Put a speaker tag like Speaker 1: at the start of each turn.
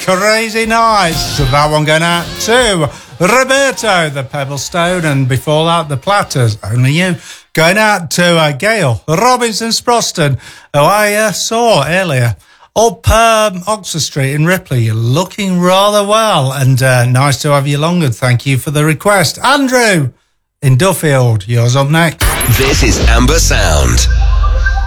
Speaker 1: Crazy Nights. That one going out to Roberto, the Pebblestone, and before that, the Platters, Only You. Going out to Gail Robinson-Sproston, who I saw earlier up Oxford Street in Ripley. You're looking rather well, and nice to have you along, and thank you for the request. Andrew in Duffield, yours up next.
Speaker 2: This is Amber Sound.